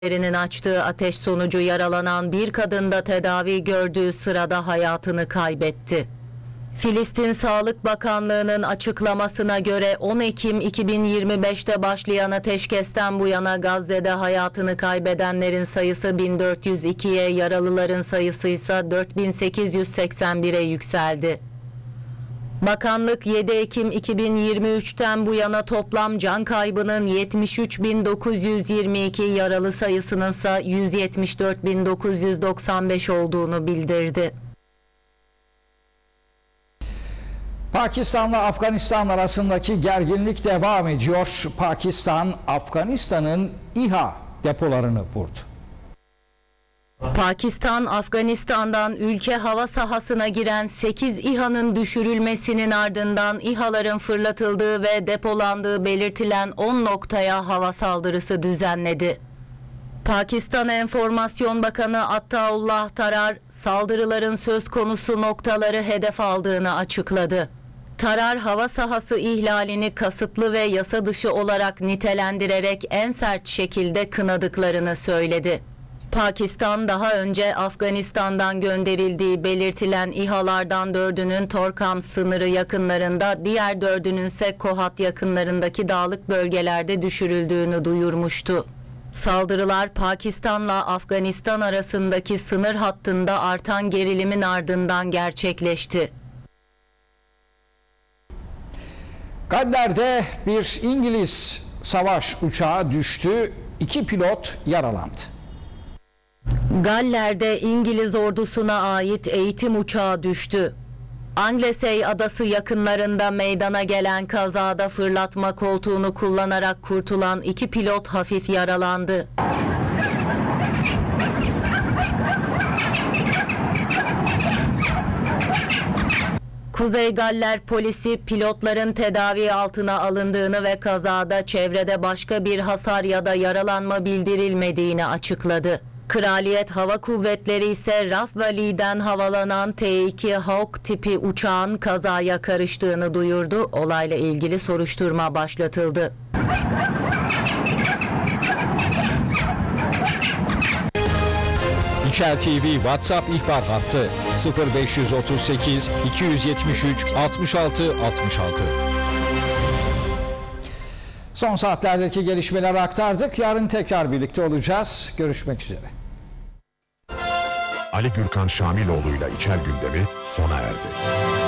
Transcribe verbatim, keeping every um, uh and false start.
Birinin açtığı ateş sonucu yaralanan bir kadın da tedavi gördüğü sırada hayatını kaybetti. Filistin Sağlık Bakanlığı'nın açıklamasına göre on Ekim iki bin yirmi beş'te başlayan ateşkesten bu yana Gazze'de hayatını kaybedenlerin sayısı bin dört yüz iki'ye, yaralıların sayısı ise dört bin sekiz yüz seksen bir'e yükseldi. Bakanlık yedi Ekim iki bin yirmi üç'ten bu yana toplam can kaybının yetmiş üç bin dokuz yüz yirmi iki, yaralı sayısının ise yüz yetmiş dört bin dokuz yüz doksan beş olduğunu bildirdi. Pakistan'la Afganistan arasındaki gerginlik devam ediyor. Pakistan, Afganistan'ın İHA depolarını vurdu. Pakistan, Afganistan'dan ülke hava sahasına giren sekiz İHA'nın düşürülmesinin ardından İHA'ların fırlatıldığı ve depolandığı belirtilen on noktaya hava saldırısı düzenledi. Pakistan Enformasyon Bakanı Attaullah Tarar, saldırıların söz konusu noktaları hedef aldığını açıkladı. Tarar, hava sahası ihlalini kasıtlı ve yasa dışı olarak nitelendirerek en sert şekilde kınadıklarını söyledi. Pakistan daha önce Afganistan'dan gönderildiği belirtilen İHA'lardan dördünün Torkham sınırı yakınlarında, diğer dördünün ise Kohat yakınlarındaki dağlık bölgelerde düşürüldüğünü duyurmuştu. Saldırılar Pakistan'la Afganistan arasındaki sınır hattında artan gerilimin ardından gerçekleşti. Galler'de bir İngiliz savaş uçağı düştü, iki pilot yaralandı. Galler'de İngiliz ordusuna ait eğitim uçağı düştü. Anglesey adası yakınlarında meydana gelen kazada fırlatma koltuğunu kullanarak kurtulan iki pilot hafif yaralandı. Kuzey Galler polisi pilotların tedavi altına alındığını ve kazada çevrede başka bir hasar ya da yaralanma bildirilmediğini açıkladı. Kraliyet Hava Kuvvetleri ise Raf Vali'den havalanan T iki Hawk tipi uçağın kazaya karıştığını duyurdu. Olayla ilgili soruşturma başlatıldı. İçel T V WhatsApp ihbar hattı sıfır beş otuz sekiz iki yüz yetmiş üç altmış altı altmış altı. Son saatlerdeki gelişmeleri aktardık. Yarın tekrar birlikte olacağız. Görüşmek üzere. Ali Gürkan Şamiloğlu'yla İçer Gündemi sona erdi.